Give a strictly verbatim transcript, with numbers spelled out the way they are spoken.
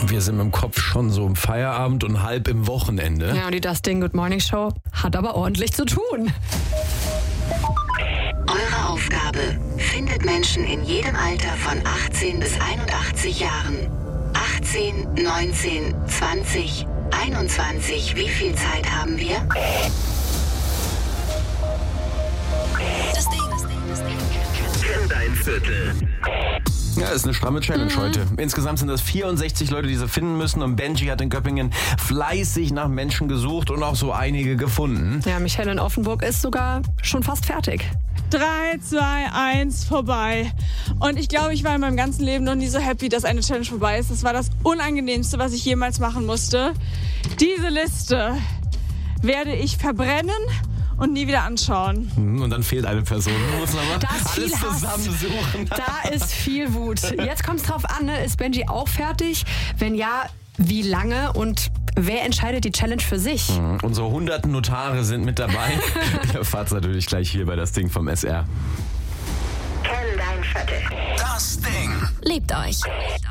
Wir sind im Kopf schon so im Feierabend und halb im Wochenende. Ja, und die Dustin Good Morning Show hat aber ordentlich zu tun. Eure Aufgabe: Findet Menschen in jedem Alter von achtzehn bis einundachtzig Jahren. achtzehn, neunzehn, zwanzig, einundzwanzig. Wie viel Zeit haben wir? Das Ding, das Ding, das Ding. Kenn dein Viertel. Ja, ist eine stramme Challenge mhm. heute. Insgesamt sind das vierundsechzig Leute, die sie finden müssen. Und Benji hat in Göppingen fleißig nach Menschen gesucht und auch so einige gefunden. Ja, Michelle in Offenburg ist sogar schon fast fertig. drei, zwei, eins, vorbei. Und ich glaube, ich war in meinem ganzen Leben noch nie so happy, dass eine Challenge vorbei ist. Das war das Unangenehmste, was ich jemals machen musste. Diese Liste werde ich verbrennen und nie wieder anschauen. Und dann fehlt eine Person. Muss man da ist alles viel zusammensuchen. Da ist viel Wut. Jetzt kommt es drauf an, ne? Ist Benji auch fertig? Wenn ja, wie lange und wer entscheidet die Challenge für sich? Mhm. Unsere hunderten Notare sind mit dabei. Ihr erfahrt es natürlich gleich hier bei Das Ding vom S R. Kenn dein Viertel. Das Ding. Liebt euch.